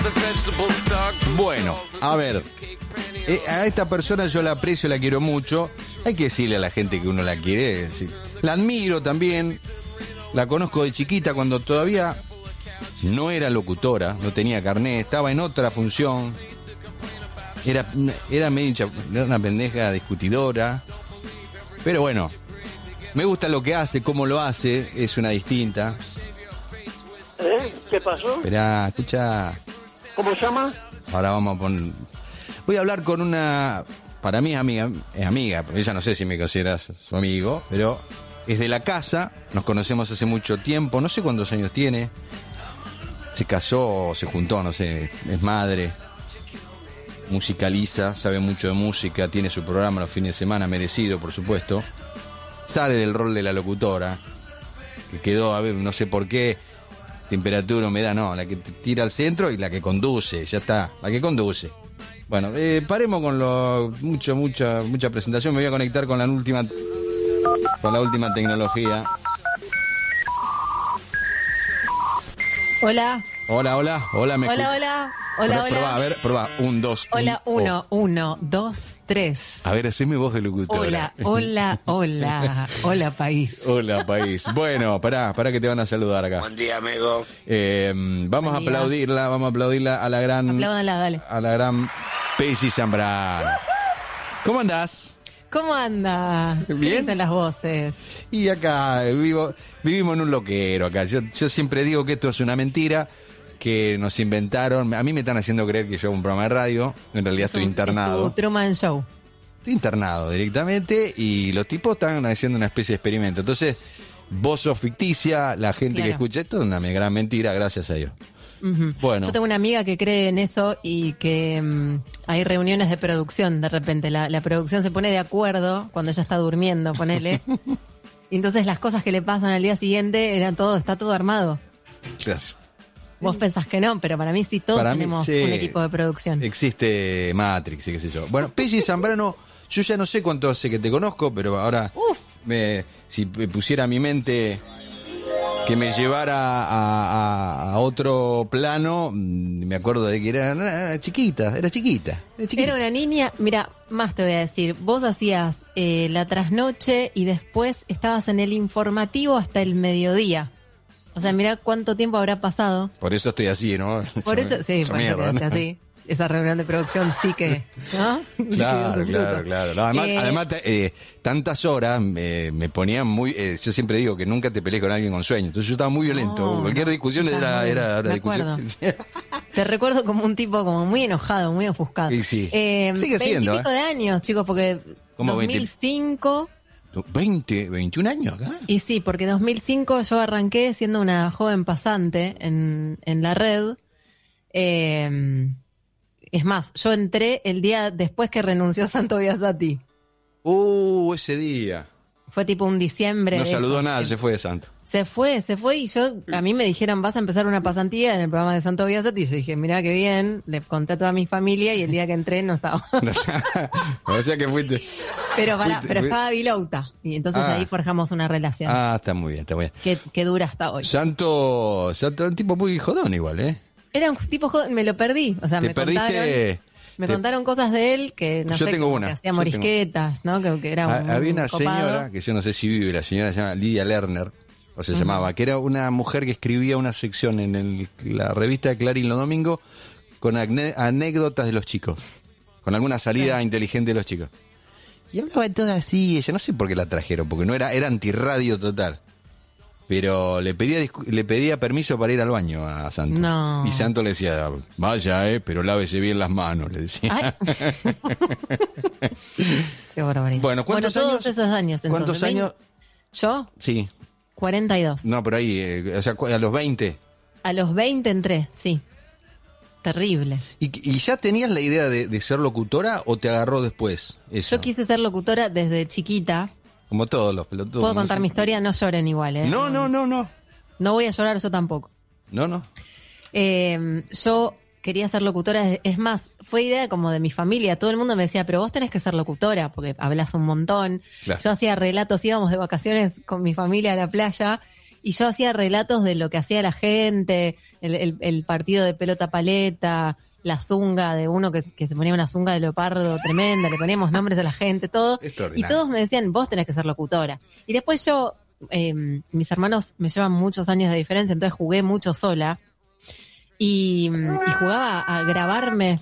Bueno, a ver, a esta persona yo la aprecio, la quiero mucho. Hay que decirle a la gente que uno la quiere. La admiro también. La conozco de chiquita cuando todavía no era locutora, no tenía carnet, estaba en otra función. Era medio era una pendeja discutidora. Pero bueno, me gusta lo que hace, cómo lo hace, es una distinta. ¿Qué pasó? Esperá, escucha. ¿Cómo se llama? Ahora vamos a poner... Voy a hablar con una... Para mí es amiga, porque ella no sé si me consideras su amigo, pero es de la casa, nos conocemos hace mucho tiempo, no sé cuántos años tiene, se casó o se juntó, no sé, es madre, musicaliza, sabe mucho de música, tiene su programa los fines de semana, merecido por supuesto, sale del rol de la locutora, que quedó, a ver, no sé por qué, temperatura, humedad, no, la que te tira al centro y la que conduce, ya está, la que conduce. Bueno, paremos con mucha presentación, me voy a conectar con la última tecnología. Hola. Hola. Hola. Probá, a ver, probá. 1, 2. Hola, 1, 2, 3. A ver, haceme voz de locutora. Hola, país. Hola, país. Bueno, pará que te van a saludar acá. Buen día, amigo. Vamos a aplaudirla a la gran... Apláudanla, dale. A la gran Pechi Zambrano. ¿Cómo andás? ¿Cómo anda? Bien. ¿Qué dicen las voces? Y acá vivimos en un loquero acá. Yo siempre digo que esto es una mentira, que nos inventaron. A mí me están haciendo creer que yo hago un programa de radio. En realidad estoy internado. Es tu Truman Show. Estoy internado directamente y los tipos están haciendo una especie de experimento. Entonces, vos sos ficticia, la gente que escucha esto es una gran mentira, gracias a Dios. Uh-huh. Bueno. Yo tengo una amiga que cree en eso y que hay reuniones de producción de repente. La producción se pone de acuerdo cuando ella está durmiendo, ponele. Y entonces las cosas que le pasan al día siguiente está todo armado. Claro. Vos pensás que no, pero para mí sí todos tenemos un equipo de producción. Existe Matrix y qué sé yo. Bueno, Pechi Zambrano, yo ya no sé cuánto hace que te conozco, pero ahora si me pusiera a mi mente que me llevara a otro plano, me acuerdo de que era chiquita. Era una niña, mira, más te voy a decir, vos hacías la trasnoche y después estabas en el informativo hasta el mediodía. O sea, mira cuánto tiempo habrá pasado. Por eso estoy así, ¿no? Por eso quedaste así. Esa reunión de producción sí que, ¿no? Claro. No, además tantas horas me ponían muy... yo siempre digo que nunca te pelees con alguien con sueño. Entonces yo estaba muy violento. Cualquier discusión era discusión. Te recuerdo como un tipo como muy enojado, muy ofuscado. Y sí. Sigue siendo. 20 y pico de años, chicos, porque ¿Cómo 2005... 21 años acá. Y sí, porque en 2005 yo arranqué siendo una joven pasante en la red. Es más, yo entré el día después que renunció Santo Biasati. Ese día. Fue tipo un diciembre. No saludó nada, se fue de Santo. Se fue y a mí me dijeron, vas a empezar una pasantía en el programa de Santo Biasati. Y yo dije, mirá qué bien, le conté a toda mi familia y el día que entré no estaba. O sea que fuiste... Pero estaba Vilouta. Y entonces ahí forjamos una relación. Está muy bien. Que dura hasta hoy. Santo, un tipo muy jodón igual, ¿eh? Era un tipo jodón, me lo perdí. O sea, me contaron cosas de él que no yo sé, tengo como una. que hacía morisquetas, ¿no? Que era había una copado. señora, que yo no sé si vive, la señora se llama Lidia Lerner, o se llamaba, que era una mujer que escribía una sección en la revista de Clarín los domingos con anécdotas de los chicos, con alguna salida inteligente de los chicos. Y hablaba toda así, ella no sé por qué la trajeron, porque no era antirradio total. Pero le pedía permiso para ir al baño a Santo. No. Y Santo le decía, vaya, pero lávese bien las manos, le decía. Qué barbaridad. Bueno, ¿cuántos todos años? esos años. Entonces, ¿Cuántos años? ¿Yo? Sí. 42. No, pero ahí, o sea, a los 20. A los 20 entré, sí. Terrible. ¿Y ya tenías la idea de ser locutora o te agarró después eso? Yo quise ser locutora desde chiquita. Como todos los pelotudos. ¿Puedo contar mi historia? No lloren igual, ¿eh? No. No voy a llorar yo tampoco. No. Yo quería ser locutora. Es más, fue idea como de mi familia. Todo el mundo me decía, pero vos tenés que ser locutora porque hablas un montón. Claro. Yo hacía relatos, íbamos de vacaciones con mi familia a la playa y yo hacía relatos de lo que hacía la gente, el partido de pelota paleta, la zunga de uno que se ponía una zunga de leopardo tremenda, le poníamos nombres a la gente, todo. Y todos me decían, vos tenés que ser locutora. Y después yo, mis hermanos me llevan muchos años de diferencia, entonces jugué mucho sola. Y jugaba a grabarme.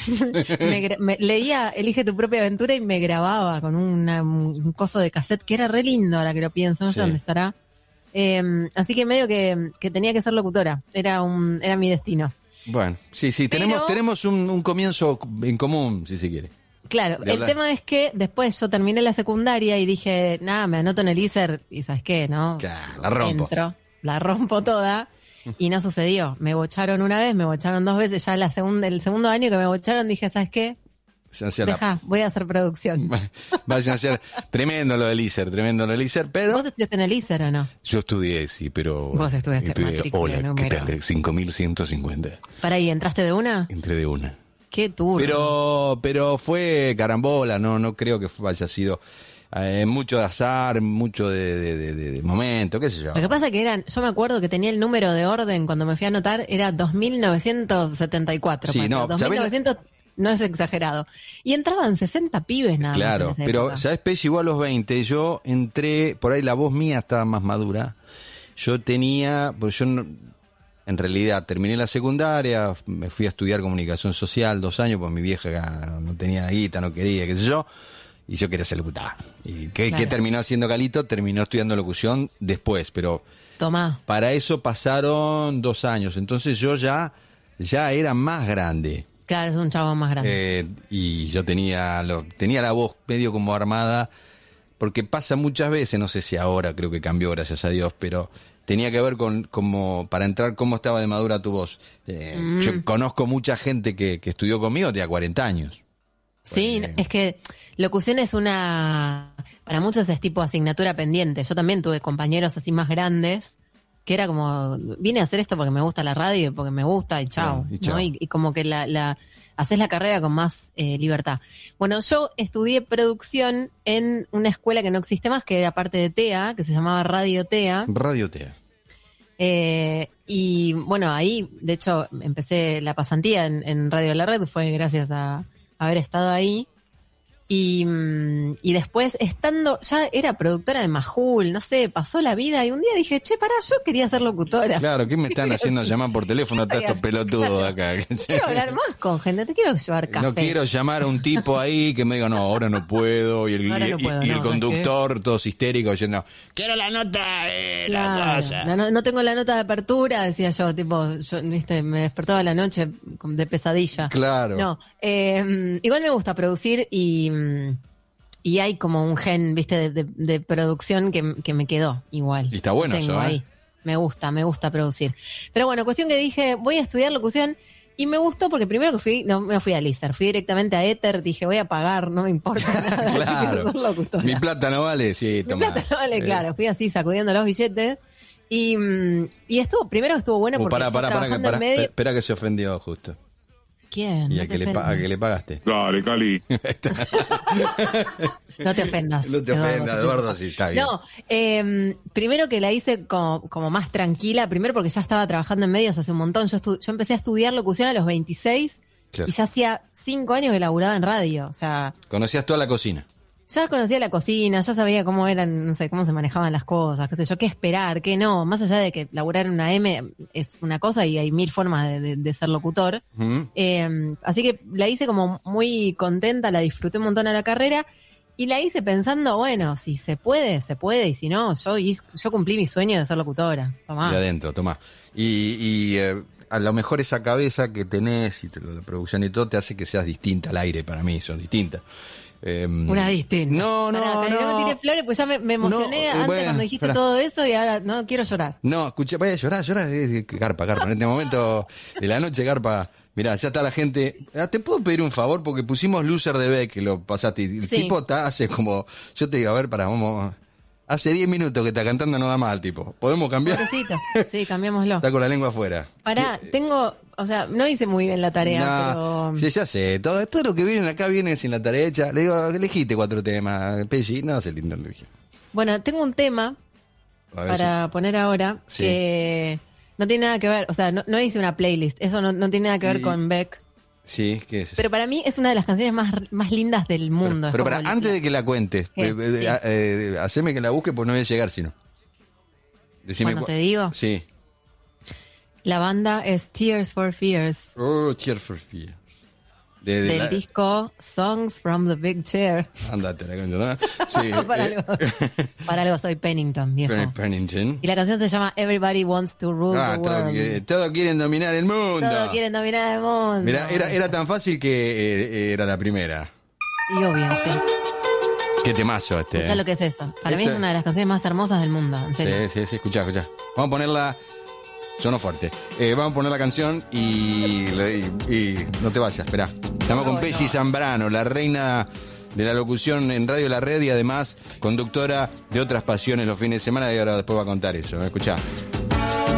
Leía Elige tu propia aventura y me grababa con un coso de cassette que era re lindo ahora que lo pienso, no sé dónde estará. Así que medio que tenía que ser locutora, era mi destino. Bueno, sí, tenemos un comienzo en común, si se quiere. Claro, el tema es que después yo terminé la secundaria y dije, nada, me anoto en el ISER y ¿sabes qué? ¿No? Claro, la rompo. Entro, la rompo toda y no sucedió. Me bocharon una vez, me bocharon 2 veces, ya el segundo año que me bocharon dije, ¿sabes qué? Voy a hacer producción. Vas a hacer tremendo lo del ISER, pero... ¿Vos estudiaste en el ISER o no? Yo estudié, sí, pero... Vos estudié, hola, número. ¿qué tal? 5.150. ¿Para ahí, entraste de una? Entré de una. Qué turno. Pero fue carambola, no creo que haya sido mucho de azar, mucho de momento, qué sé yo. Lo que pasa que yo me acuerdo que tenía el número de orden cuando me fui a anotar, era 2974. Sí, no, 2900... No es exagerado. Y entraban 60 pibes nada más. Claro, pero ¿sabes, Pech? Igual a los 20, yo entré, por ahí la voz mía estaba más madura. En realidad terminé la secundaria, me fui a estudiar comunicación social 2 años, pues mi vieja no tenía guita, no quería, qué sé yo, y yo quería ser locutor. ¿Y qué terminó haciendo Calito? Terminó estudiando locución después, pero Tomá. Para eso pasaron 2 años, entonces yo ya era más grande. Claro, es un chavo más grande. Y yo tenía la voz medio como armada, porque pasa muchas veces, no sé si ahora, creo que cambió, gracias a Dios, pero tenía que ver con para entrar, cómo estaba de madura tu voz. Yo conozco mucha gente que estudió conmigo, tenía 40 años. Sí, es que locución es para muchos es tipo asignatura pendiente. Yo también tuve compañeros así más grandes, que era como, vine a hacer esto porque me gusta la radio, porque me gusta y chao, ¿no? Y como que haces la carrera con más libertad. Bueno, yo estudié producción en una escuela que no existe más, que era parte de TEA, que se llamaba Radio TEA. Radio TEA. Y bueno, ahí, de hecho, empecé la pasantía en Radio La Red, fue gracias a haber estado ahí. Y después, ya era productora de Majul, no sé, pasó la vida y un día dije, pará, yo quería ser locutora. Claro, ¿qué me están haciendo llamar por teléfono a estos pelotudos acá? Quiero hablar más con gente, te quiero llevar café. No quiero llamar a un tipo ahí que me diga, no, ahora no puedo, y el conductor todo histérico diciendo, quiero la nota, la cosa. No tengo la nota de apertura, decía yo, ¿viste? Me despertaba la noche de pesadilla. Claro. No, igual me gusta producir y hay como un gen, viste, de producción que me quedó igual. Y está bueno eso, ahí. Me gusta producir. Pero bueno, cuestión que dije, voy a estudiar locución y me gustó porque primero que no me fui a ISER, fui directamente a Éter, dije, voy a pagar, no me importa nada. Claro. Mi plata no vale, sí, toma. Mi plata no vale, claro. Fui así sacudiendo los billetes y primero estuvo bueno porque espera que se ofendió justo. ¿Quién? ¿Y a qué le pagaste? Dale, Cali. No te ofendas. No te ofendas, Eduardo, sí, está bien. No, primero que la hice como más tranquila, primero porque ya estaba trabajando en medios hace un montón. Yo empecé a estudiar locución a los 26 y ya hacía 5 años que laburaba en radio. O sea, conocías toda la cocina. Ya conocía la cocina, ya sabía cómo eran, no sé, cómo se manejaban las cosas, qué sé yo, qué esperar, qué no. Más allá de que laburar en una M es una cosa y hay 1000 formas de ser locutor. Así que la hice como muy contenta, la disfruté un montón a la carrera y la hice pensando, bueno, si se puede, y si no, yo cumplí mi sueño de ser locutora. Tomá. De adentro, tomá. Y a lo mejor esa cabeza que tenés y la producción y todo te hace que seas distinta al aire, para mí son distintas. Una distinta. No me tiré flores, pues ya me emocioné antes cuando dijiste todo eso y ahora no quiero llorar. No, escucha, vaya a llorar, Garpa, en este momento de la noche, Garpa. Mirá, ya está la gente. ¿Te puedo pedir un favor? Porque pusimos Loser de Beck, que lo pasaste. Y el tipo hace como. Yo te digo, a ver, vamos. Hace 10 minutos que está cantando, no da mal, tipo. ¿Podemos cambiar? Pobrecito. Sí, cambiémoslo. Está con la lengua afuera. Pará, o sea, no hice muy bien la tarea, pero... Sí, ya sé. Todo lo que vienen acá viene sin la tarea hecha. Le digo, elegiste 4 temas. Pelli, no hace lindo. Bueno, tengo un tema para poner ahora, Sí. que no tiene nada que ver, o sea, no hice una playlist, eso no tiene nada que ver con Beck. Sí, ¿qué es? Pero para mí es una de las canciones más lindas del mundo. Pero para, antes de que la cuentes, Sí. haceme que la busque, pues no voy a llegar si no. Decime Bueno, te digo. Sí. La banda es Tears for Fears, Oh, Tears for Fears. del disco Songs from the Big Chair. Ándate, la cuenta, ¿no? Sí. Para algo soy Pennington, viejo. Pennington. Y la canción se llama Everybody Wants to Rule the World. Todos quieren dominar el mundo. Todos quieren dominar el mundo. Mirá, era tan fácil que era la primera. Y obvio, sí. Qué temazo este. Escuchá lo que es eso. Para mí es una de las canciones más hermosas del mundo, en serio. Sí, escuchá. Vamos a ponerla. Sonó fuerte. Vamos a poner la canción y no te vayas, esperá. Estamos con Pesci Zambrano, la reina de la locución en Radio La Red y además conductora de Otras Pasiones los fines de semana, y ahora después va a contar eso. Escuchá.